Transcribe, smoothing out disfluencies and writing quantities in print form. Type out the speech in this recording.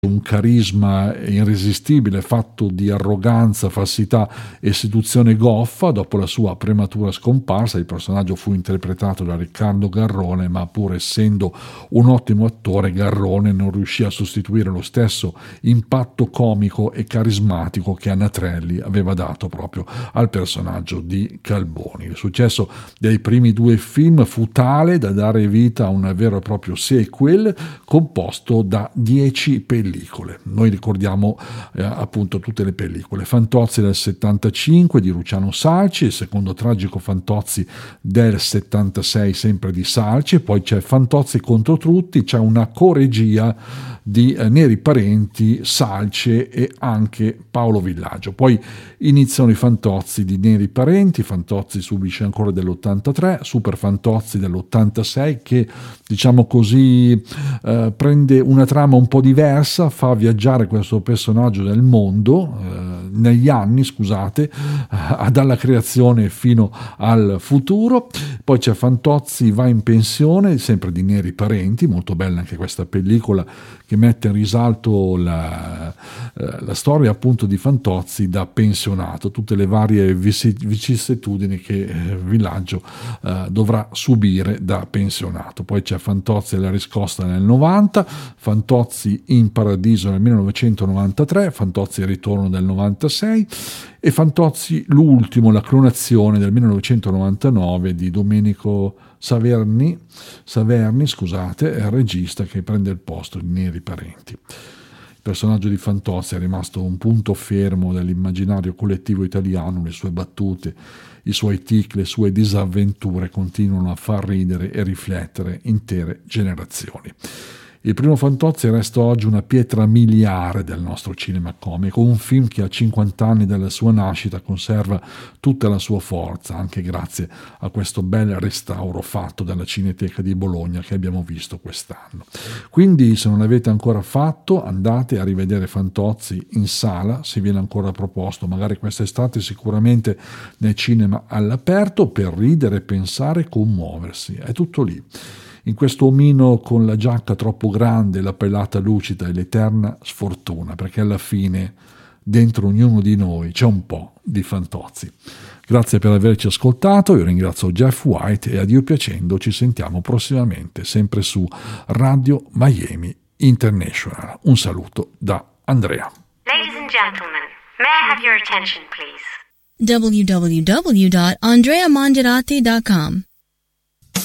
un carisma irresistibile fatto di arroganza, falsità e seduzione goffa. Dopo la sua prematura scomparsa il personaggio fu interpretato da Riccardo Garrone, ma pur essendo un ottimo attore Garrone non riuscì a sostituire lo stesso impatto comico e carismatico che Annatrelli aveva dato proprio al personaggio di Calboni. Il successo dei primi due film fu tale da dare vita a un vero e proprio sequel composto da 10 pellicole. Noi ricordiamo appunto tutte le pellicole: Fantozzi del 75 di Luciano Salci, il secondo tragico Fantozzi del 76 sempre di Salci, poi c'è Fantozzi contro tutti, c'è una coregia di Neri Parenti, Salce e anche Paolo Villaggio. Poi iniziano i Fantozzi di Neri Parenti, Fantozzi subisce ancora dell'83, Super Fantozzi dell'86 che diciamo così prende una trama un po' diversa, fa viaggiare questo personaggio nel mondo negli anni, dalla creazione fino al futuro. Poi c'è Fantozzi va in pensione, sempre di Neri Parenti, molto bella anche questa pellicola che mette in risalto la storia appunto di Fantozzi da pensionato, tutte le varie vicissitudini che Villaggio dovrà subire da pensionato. Poi c'è Fantozzi alla riscossa nel 90, Fantozzi in paradiso nel 1993, Fantozzi al ritorno del 96 e Fantozzi l'ultimo, la clonazione del 1999 di Domenico Saverni, è il regista che prende il posto di Neri Parenti. Il personaggio di Fantozzi è rimasto un punto fermo dell'immaginario collettivo italiano, le sue battute, i suoi tic, le sue disavventure continuano a far ridere e riflettere intere generazioni. Il primo Fantozzi resta oggi una pietra miliare del nostro cinema comico, un film che a 50 anni dalla sua nascita conserva tutta la sua forza, anche grazie a questo bel restauro fatto dalla Cineteca di Bologna che abbiamo visto quest'anno. Quindi, se non l'avete ancora fatto, andate a rivedere Fantozzi in sala, se viene ancora proposto, magari quest'estate, sicuramente nel cinema all'aperto, per ridere, pensare, commuoversi. È tutto lì. In questo omino con la giacca troppo grande, la pelata lucida e l'eterna sfortuna, perché alla fine dentro ognuno di noi c'è un po' di Fantozzi. Grazie per averci ascoltato, io ringrazio Jeff White e a Dio piacendo ci sentiamo prossimamente sempre su Radio Miami International. Un saluto da Andrea. Ladies and gentlemen, may I have your attention please? www.andreamangiarati.com